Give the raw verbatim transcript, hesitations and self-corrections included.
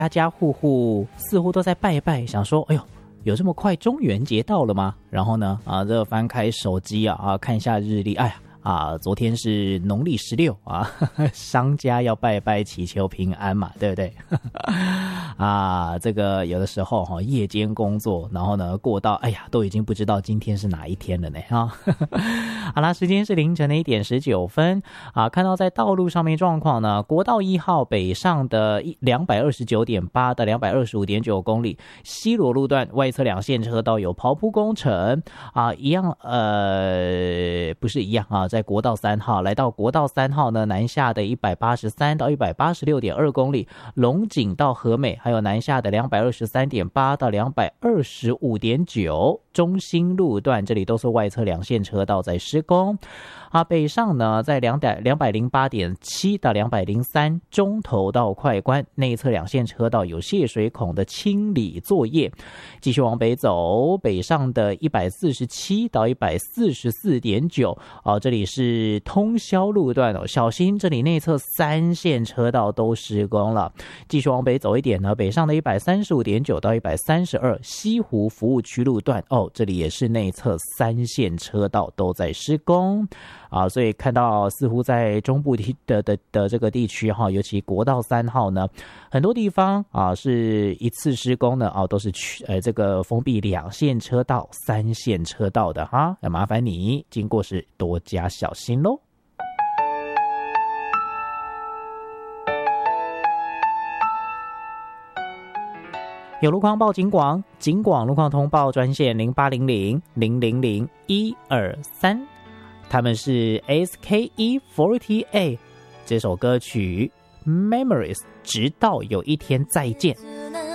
家家户户似乎都在拜拜，想说哎呦有这么快中元节到了吗？然后呢啊这翻开手机啊啊看一下日历，哎呀啊，昨天是农历十六啊，呵呵商家要拜拜祈求平安嘛，对不对？啊，这个有的时候哈、哦，夜间工作，然后呢过到，哎呀，都已经不知道今天是哪一天了呢哈。好啦，时间是凌晨的一点十九分啊，看到在道路上面状况呢，国道一号北上的两百二十九点八到两百二十五点九公里，西螺路段外侧两线车道有刨铺工程啊，一样呃不是一样啊。在国道三号来到国道三号呢，南下的一百八十三到一百八十六点二公里，龙井到和美，还有南下的两百二十三点八到两百二十五点九，中兴路段这里都是外侧两线车道在施工啊。北上呢，在两百零八点七到两百零三，中投到快关内侧两线车道有泄水孔的清理作业。继续往北走，北上的一百四十七到一百四十四点九啊，这里是通霄路段哦，小心这里内侧三线车道都施工了。继续往北走一点呢，北上的一百三十五点九到一百三十二，西湖服务区路段哦，这里也是内侧三线车道都在施工啊，所以看到似乎在中部的的的的这个地区哈，尤其国道三号呢，很多地方啊是一次施工呢啊，都是去呃这个封闭两线车道、三线车道的哈，那麻烦你经过时多加小心喽。有路况报警广，警广路况通报专线零八零零零零零一二三，他们是 S K E 四十八， 这首歌曲 Memories， 直到有一天再见。